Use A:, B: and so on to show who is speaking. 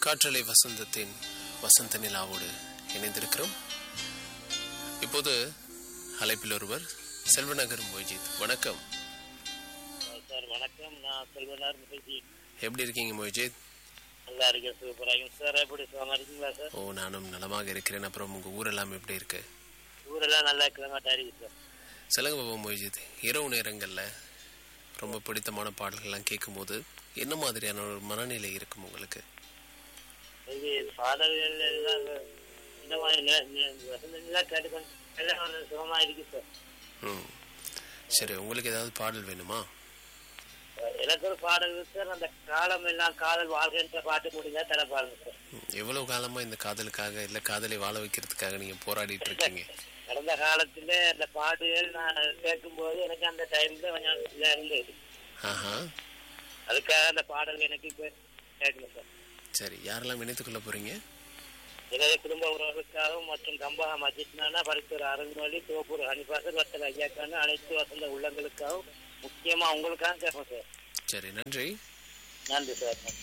A: காற்றலை வசந்தத்தின் வசந்த நிலாவோடு இணைந்திருக்கிறோம். இப்போது அழைப்பில் ஒருவர் செல்வநகர் மொய்ஜித். வணக்கம்
B: சார். வணக்கம், நான் செல்வனார் மொய்ஜித்.
A: எப்படி இருக்கீங்க மொய்ஜித்?
B: நல்லா இருக்கேன், சூப்பராக சார். எப்படி சுகமா இருக்கீங்களா சார்?
A: ஓ, நானும் நலமாக இருக்கிறேன். அப்புறம் உங்கள் ஊரெல்லாம் எப்படி இருக்கு?
B: ஊரெல்லாம் நல்லா இருக்கிற இருக்கு சார்.
A: சொல்லுங்க பாபா மொய்ஜித், இரவு நேரங்களில் ரொம்ப பிடித்தமான பாடல்கள்லாம் கேட்கும்போது என்ன மாதிரியான ஒரு மனநிலை இருக்கும் உங்களுக்கு?
B: இது பாடல்கள் எல்லாம் இந்த மாதிரி கேட்டுக்கொண்டு எல்லாம் ஒரு சுகமா இருக்கு சார்.
A: சரி, உங்களுக்கு ஏதாவது பாடல் வேணுமா?
B: எனக்கு ஒரு பாடல் இருக்கு சார். அந்த காலம் எல்லாம் காதல் வாழ்கின்ற பாட்டு முடிஞ்சா தர பாருங்க சார்.
A: எவ்வளவு காலமா இந்த காதலுக்காக இல்ல காதலை வாழ வைக்கிறதுக்காக நீங்க போராடிட்டு இருக்கீங்க?
B: கடந்த காலத்துல அந்த பாட்டுகள் நான் கேட்கும் போது எனக்கு அந்த டைம்ல கொஞ்சம் இருந்தது. அதுக்காக அந்த பாடல் எனக்கு இப்ப கேட்கணும் சார்.
A: சரி, யாரெல்லாம் இணைத்துக் கொள்ள போறீங்க?
B: எனது குடும்ப உறவுகளுக்காகவும் மற்றும் கம்பகம் அஜித்னானா, பரிசூர் அருண்மொழி, தோப்பூர் ஹனிபாசர், வத்தல் ஐயாக்கான அனைத்து வசந்த உள்ளங்களுக்காகவும் முக்கியமா உங்களுக்காக கேட்போம் சார்.
A: சரி, நன்றி.
B: நன்றி சார்.